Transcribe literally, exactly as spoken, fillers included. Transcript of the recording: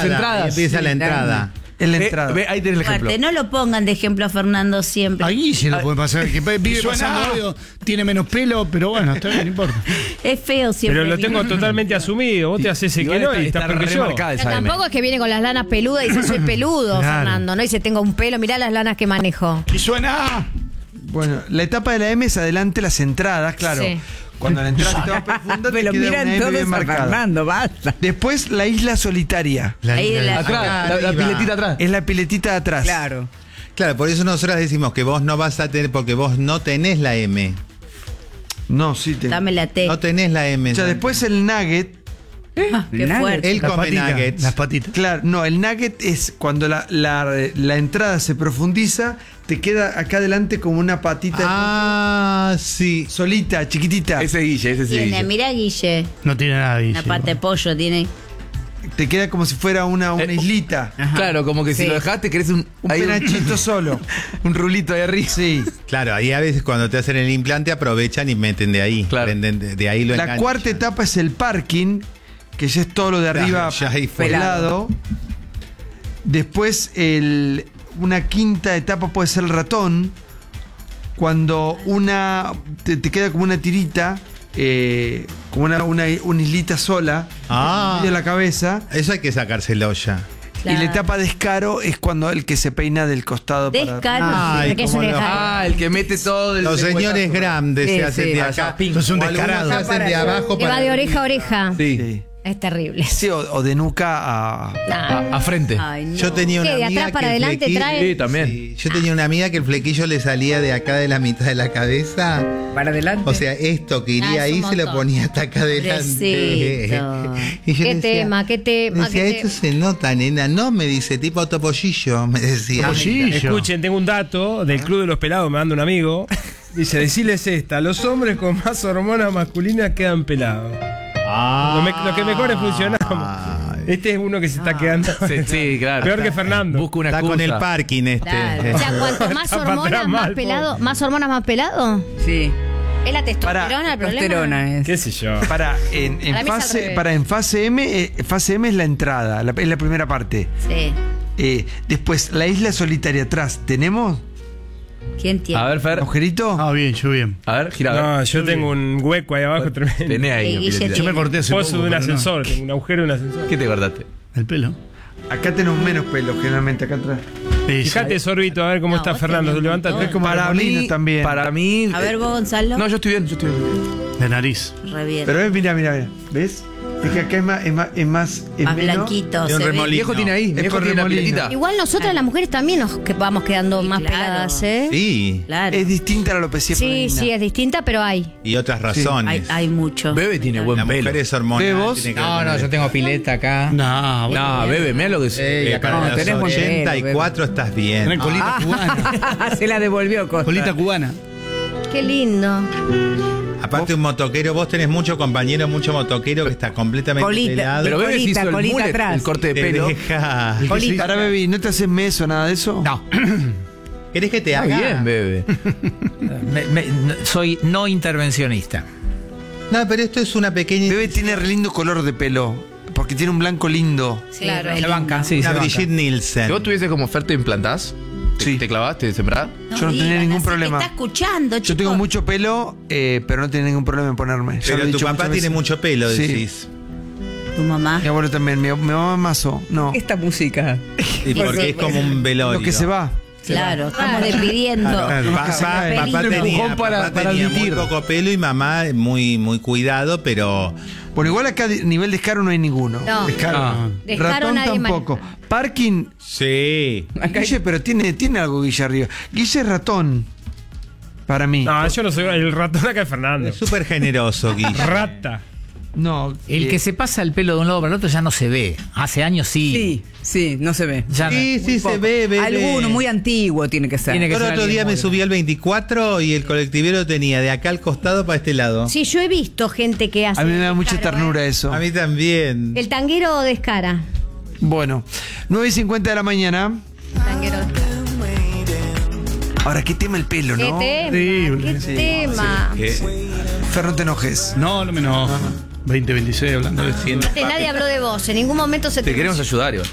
entradas. Ahí empieza Sí, la entrada. En la entrada. Ve, ve, ahí tenés el ejemplo. Fuerte, no lo pongan de ejemplo a Fernando siempre. Ahí sí lo puede pasar. Que vive Suena. pasando audio, tiene menos pelo, pero bueno, está bien, no importa. Es feo siempre. Pero lo tengo mi- totalmente asumido. Vos te haces el que Igual no está- y estás está peor que yo. remarcada esa Pero M. tampoco es que viene con las lanas peludas y dice soy peludo, Claro. Fernando, ¿no? Y dice tengo un pelo, mirá las lanas que manejo. Y suena. Bueno, la etapa de la M es adelante las entradas, claro. Sí. Cuando la entrada está profunda, te Pero queda miran una M todos bien a marcada. Fernando, basta. Después la isla solitaria. La Ahí de la- Atrás, acá la, la arriba. piletita atrás. Es la piletita de atrás. Claro. Claro, por eso nosotras decimos que vos no vas a tener, porque vos no tenés la M. No, sí. Te... Dame la T. No tenés la M. O sea, después el nugget. Ah, qué Nada. fuerte. Él Las come patitas. nuggets. Las patitas. Claro, no, el nugget es cuando la, la, la entrada se profundiza, te queda acá adelante como una patita Ah, sí. solita, chiquitita. Ese Guille, ese sí. Tiene, Guille. mirá Guille. No tiene nada, Guille. Una pata de pollo tiene. Te queda como si fuera una, una Eh, islita. Claro, como que si Sí. lo dejaste, querés un, Un ahí penachito solo. un rulito ahí arriba. Sí. Claro, ahí a veces cuando te hacen el implante aprovechan y meten de ahí. Claro. Prenden de, de ahí lo La enganchan. cuarta etapa es el parking, que ya es todo lo de Claro, arriba ya ahí fue. pelado. Después el, una quinta etapa puede ser el ratón, cuando una te, te queda como una tirita, eh, como una, una, una islita sola, Ah. de la cabeza. Eso hay que sacárselo ya. Y la Claro. etapa descaro es cuando el que se peina del costado para... Descaro. Ay, Porque es cómo un los- descaro. Ah, el que mete todo el Los señores grandes Sí, se hacen sí, de allá, acá. ping. Sos un O algunos descarado. se hacen de abajo Que va para de oreja a oreja. Sí. Sí. Es terrible. Sí, o, o de nuca a... Nah. A, a frente. Ay, no. Yo tenía una ¿Qué, de amiga atrás para que el adelante flequillo- trae? Sí, también. Sí, yo tenía una amiga que el flequillo le salía de acá de la mitad de la cabeza. Para adelante. O sea, esto que iría Ah, es un ahí se lo montón. ponía hasta acá adelante. Pobrecito. Y yo ¿Qué decía- tema? ¿Qué tema? Decía, ¿Qué esto te- se nota, nena. No, me dice, tipo topollillo, me decía. Topollillo. Escuchen, tengo un dato del Club de los Pelados, me manda un amigo. Dice, decirles esta, los hombres con más hormonas masculinas quedan pelados. Lo, me- lo que mejor es funcionamos. Este es uno que se está quedando. Sí, sí, claro. Peor que Fernando. Busca una Está con el excusa. parking este. Claro. O sea, cuanto más Está para hormonas, atrás más mal, pelado, pobre. más hormonas, más pelado. Sí. ¿Es la testosterona Para- el problema? Testosterona es. ¿Qué sé yo? Para en, en Para mí es al fase, revés. para en fase M, eh, fase M es la entrada, la- es la primera parte. Sí. Eh, después, la isla solitaria atrás. ¿Tenemos ¿Quién tiene? A ver, Fer. agujerito? Ah, bien, yo bien. A ver, gira. a ver. No, yo tengo un hueco ahí abajo tremendo. Tenés ahí. Sí, una Guille piletita. Yo me corté hace Pozo poco, de un pero no. ascensor, tengo un agujero de un ascensor. ¿Qué te cortaste? El pelo. Acá tenemos menos pelo, generalmente acá atrás. Sí, Fíjate, Sorbito, a ver cómo No, está vos Fernando. tenés un Levántate. montón. Como Para remolino mí, también. para mí. A ver eh, vos, Gonzalo. No, yo estoy bien, yo estoy bien. de nariz. Re bien. Pero ves, mira, mira, mira. ¿Ves? Es que acá es más, es más, es más, es Más menos. blanquito. De un se ve. remolino. Mi viejo tiene ahí, mi Es viejo por tiene la remolino. piletita. Igual nosotras las mujeres también nos que vamos quedando Sí, más claro. peladas, ¿eh? Sí, Claro. Es distinta a la alopecia Sí, femenina. sí, es distinta, pero hay. y otras Hay, razones. hay mucho. Bebe tiene buen La pelo. mujer es hormonal. ¿Ve vos? tiene que No, ver no, con yo el- tengo pileta acá. No, No, Bebe, mira lo que es. Eh, Eh, acá para no, los tenés buen pelo, ochenta y cuatro estás bien. Tenés colita Ah. cubana. Se la devolvió Costa. Colita cubana. Qué lindo. Aparte un motoquero, vos tenés mucho compañero, mucho motoquero que está completamente Colita. pelado. Pero Bebe se Colita, hizo el colita mullet, atrás. el corte de Te pelo. deja. Colita. Para, Baby, ¿no te haces meso nada de eso? No, ¿Querés que te Está haga? bien, Bebe. me- me- no- soy no intervencionista. No, pero esto es una pequeña. Bebé tiene re lindo color de pelo, porque tiene un blanco lindo. Sí, Claro. re Se lindo. banca, sí, Una se banca. Brigitte Nielsen. Si vos tuvieses como Fer, ¿te implantás? ¿Te, Sí. ¿Te clavás? ¿Te sembrás? Yo no tenía digan ningún así, problema. Te está escuchando, Yo tengo chicos. mucho pelo, eh, pero no tenía ningún problema en ponerme. Ya lo he Pero tu dicho papá muchas tiene veces. mucho pelo, Sí. decís. Tu mamá. Mi abuelo también, mi, mi mamá mazo. No, Esta música. Y porque Sí, es como un velorio. lo que se va. Claro, estamos despidiendo. Claro, Lo que se papá, cae. papá Un tenía, empujón para- papá para tenía muy admitir. poco pelo y mamá muy, muy cuidado, pero Bueno, igual acá de nivel descaro no hay ninguno. No. Descaro. Ah. Descaro Ratón nadie tampoco. maneja. Parking, sí. Guille, pero tiene, tiene algo Guille arriba. Guille es ratón. Para mí. No, yo no soy el ratón acá es Fernando. Es súper generoso, Guille. Rata. No. El eh, que se pasa el pelo de un lado para el otro ya no se ve. Hace años sí. Sí, sí, no se ve. Ya no- Sí, sí, se Poco. ve, bebé. Alguno muy antiguo tiene que ser. Tiene que Yo el ser otro alguien día me muy- subí al veinticuatro y el colectivero tenía de acá al costado para este lado. Sí, yo he visto gente que hace. A mí me da mucha descaro, ternura ¿eh? eso. A mí también. El tanguero descara. Bueno, nueve y cincuenta de la mañana. Tanguero descara. Ahora, ¿qué tema el pelo, ¿Qué no? tema? Horrible. ¿Qué Sí, tema? Que- Fer, no te enojes. No, no me enojo. veinte veintiséis hablando de esto. Nadie habló de vos. En ningún momento se Te queremos ayudar, Iván.